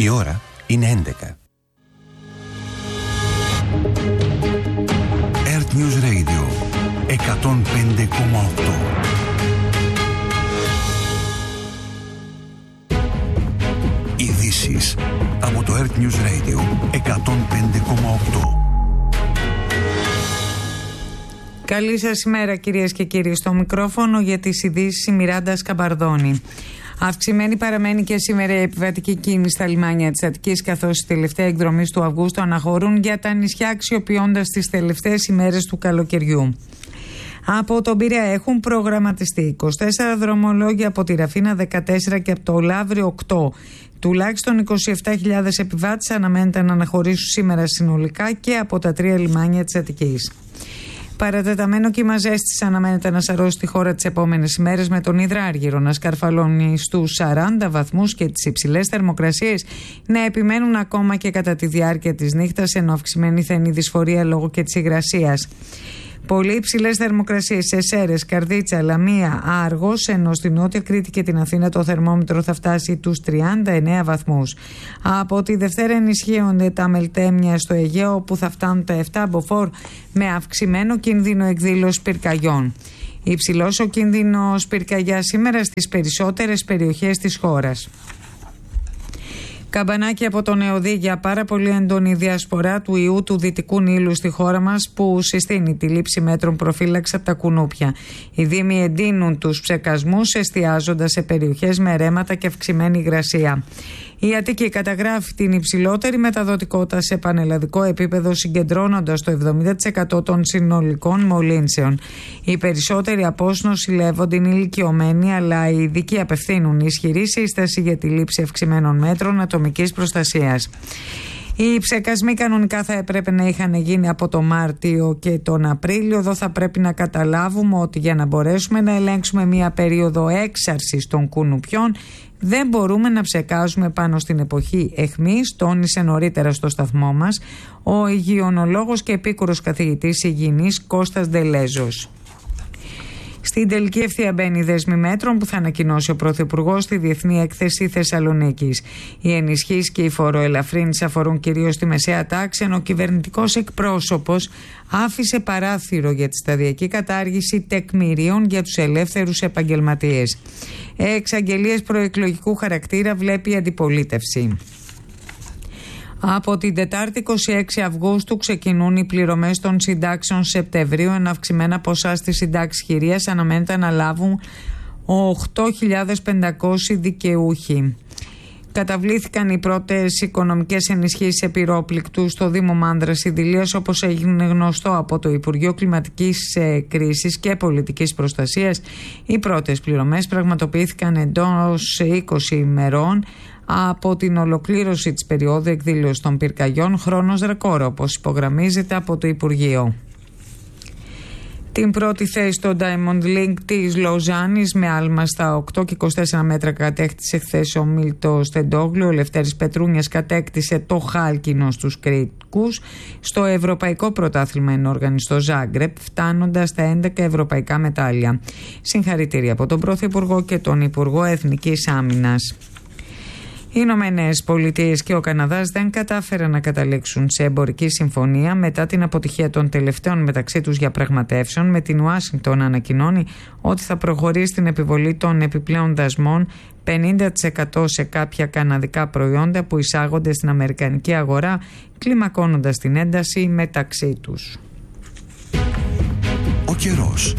Η ώρα είναι 11. Earth News Radio 105,8. Ειδήσεις από το Earth News Radio 105,8. Καλή σας ημέρα κυρίες και κύριοι. Στο μικρόφωνο για τις ειδήσεις η Μιράντα Σκαμπαρδόνη. Αυξημένη παραμένει και σήμερα η επιβατική κίνηση στα λιμάνια της Αττικής, καθώς η τελευταία εκδρομή του Αυγούστου αναχωρούν για τα νησιά, αξιοποιώντας τις τελευταίες ημέρες του καλοκαιριού. Από τον Πειραιά έχουν προγραμματιστεί 24 δρομολόγια, από τη Ραφίνα 14 και από το Λαύριο 8. Τουλάχιστον 27.000 επιβάτες αναμένεται να αναχωρήσουν σήμερα συνολικά και από τα 3 λιμάνια της Αττικής. Παρατεταμένο κύμα ζέστης αναμένεται να σαρώσει τη χώρα τις επόμενες ημέρες, με τον υδράργυρο να σκαρφαλώνει στους 40 βαθμούς και τις υψηλές θερμοκρασίες να επιμένουν ακόμα και κατά τη διάρκεια της νύχτας, ενώ αυξημένη θα είναι η δυσφορία λόγω και της υγρασίας. Πολύ υψηλές θερμοκρασίες σε Σέρρες, Καρδίτσα, Λαμία, Άργος, ενώ στη Νότια Κρήτη και την Αθήνα το θερμόμετρο θα φτάσει τους 39 βαθμούς. Από τη Δευτέρα ενισχύονται τα μελτέμια στο Αιγαίο, όπου θα φτάνουν τα 7 μποφόρ, με αυξημένο κίνδυνο εκδήλωσης πυρκαγιών. Υψηλός ο κίνδυνος πυρκαγιά σήμερα στις περισσότερες περιοχές της χώρας. Καμπανάκι από τον ΕΟΔΗ για πάρα πολύ έντονη διασπορά του ιού του Δυτικού Νείλου στη χώρα μας, που συστήνει τη λήψη μέτρων προφύλαξης από τα κουνούπια. Οι δήμοι εντείνουν τους ψεκασμούς, εστιάζοντας σε περιοχές με ρέματα και αυξημένη υγρασία. Η Αττική καταγράφει την υψηλότερη μεταδοτικότητα σε πανελλαδικό επίπεδο, συγκεντρώνοντας το 70% των συνολικών μολύνσεων. Οι περισσότεροι από όσους νοσηλεύονται είναι ηλικιωμένοι, αλλά οι ειδικοί απευθύνουν ισχυρή σύσταση για τη λήψη αυξημένων μέτρων ατομικής προστασίας. Οι ψεκασμοί κανονικά θα έπρεπε να είχαν γίνει από το Μάρτιο και τον Απρίλιο. Εδώ θα πρέπει να καταλάβουμε ότι για να μπορέσουμε να ελέγξουμε μια περίοδο έξαρσης των κουνουπιών, δεν μπορούμε να ψεκάζουμε πάνω στην εποχή αιχμής, τόνισε νωρίτερα στο σταθμό μας ο υγειονολόγος και επίκουρος καθηγητής υγιεινής Κώστας Ντελέζος. Στην τελική ευθεία μπαίνει η δέσμη μέτρων που θα ανακοινώσει ο Πρωθυπουργός στη Διεθνή Έκθεση Θεσσαλονίκης. Οι ενισχύσεις και οι φοροελαφρύνσεις αφορούν κυρίως τη μεσαία τάξη, ενώ ο κυβερνητικός εκπρόσωπος άφησε παράθυρο για τη σταδιακή κατάργηση τεκμηρίων για τους ελεύθερους επαγγελματίες. Εξαγγελίες προεκλογικού χαρακτήρα βλέπει η αντιπολίτευση. Από την Τετάρτη 26 Αυγούστου ξεκινούν οι πληρωμές των συντάξεων Σεπτεμβρίου, ενώ αυξημένα ποσά στις συντάξεις χειρίας αναμένεται να λάβουν 8.500 δικαιούχοι. Καταβλήθηκαν οι πρώτες οικονομικές ενισχύσεις επιρρόπληκτου στο Δήμο Μάνδρας Ιδηλίας, όπως έγινε γνωστό από το Υπουργείο Κλιματικής Κρίσης και Πολιτικής Προστασίας. Οι πρώτες πληρωμές πραγματοποιήθηκαν εντός 20 ημερών από την ολοκλήρωση της περίοδου εκδήλωσης των πυρκαγιών, χρόνος ρεκόρ, όπως υπογραμμίζεται από το Υπουργείο. Την πρώτη θέση στο Diamond League της Λοζάνης με άλμα στα 8 και 24 μέτρα κατέκτησε χθες ο Μίλτος Τεντόγλου. Ο Λευτέρης Πετρούνιας κατέκτησε το χάλκινο στους Κρήτικους. Στο Ευρωπαϊκό Πρωτάθλημα ενόργανη στο Ζάγκρεπ, φτάνοντας στα 11 ευρωπαϊκά μετάλλια. Συγχαρητήρια από τον Πρωθυπουργό και τον Υπουργό Εθνικής Άμυνας. Οι Ηνωμένες Πολιτείες και ο Καναδάς δεν κατάφεραν να καταλήξουν σε εμπορική συμφωνία μετά την αποτυχία των τελευταίων μεταξύ τους διαπραγματεύσεων, με την Ουάσιγκτον να ανακοινώνει ότι θα προχωρήσει στην επιβολή των επιπλέον δασμών 50% σε κάποια καναδικά προϊόντα που εισάγονται στην αμερικανική αγορά, κλιμακώνοντας την ένταση μεταξύ τους. Ο καιρός.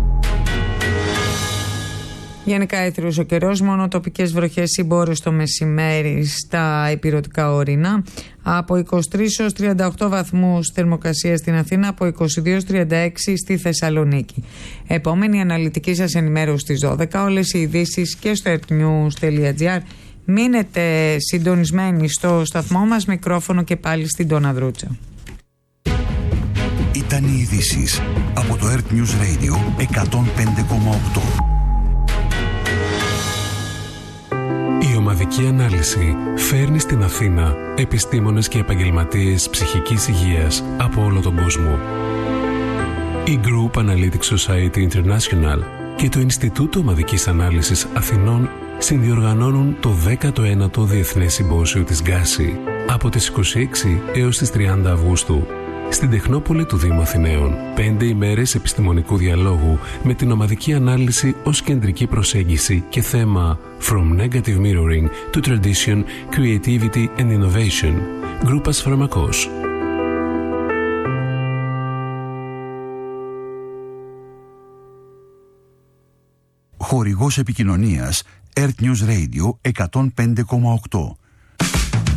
Γενικά έθριος ο καιρός, μόνο τοπικές βροχές ή μπόρες το μεσημέρι στα ηπειρωτικά ορεινά. Από 23 έως 38 βαθμούς θερμοκρασία στην Αθήνα, από 22 έως 36 στη Θεσσαλονίκη. Επόμενη αναλυτική σας ενημέρωση στις 12, όλες οι ειδήσεις και στο earthnews.gr. Μείνετε συντονισμένοι στο σταθμό μας, μικρόφωνο και πάλι στην Τόνα Δρούτσα. Ήταν οι ειδήσεις από το Earth News Radio 105,8. Η ομαδική ανάλυση φέρνει στην Αθήνα επιστήμονες και επαγγελματίες ψυχικής υγείας από όλο τον κόσμο. Η Group Analytics Society International και το Ινστιτούτο Ομαδικής Ανάλυσης Αθηνών συνδιοργανώνουν το 19ο Διεθνές Συμπόσιο της Γκάση από τις 26 έως τις 30 Αυγούστου στην Τεχνόπολη του Δήμου Αθηναίων. 5 ημέρες επιστημονικού διαλόγου με την ομαδική ανάλυση ως κεντρική προσέγγιση και θέμα From Negative Mirroring to Tradition, Creativity and Innovation. Γκρούπας Φαρμακός. Χορηγός επικοινωνίας Earth News Radio 105,8.